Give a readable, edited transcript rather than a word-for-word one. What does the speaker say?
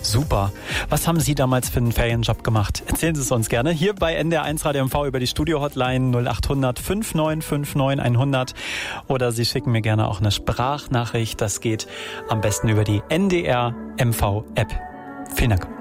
Super. Was haben Sie damals für einen Ferienjob gemacht? Erzählen Sie es uns gerne. Hier bei NDR1 Radio MV über die Studio-Hotline 0800 5959 100 oder Sie schicken mir gerne auch eine Sprachnachricht. Das geht am besten über die NDR MV App. Vielen Dank.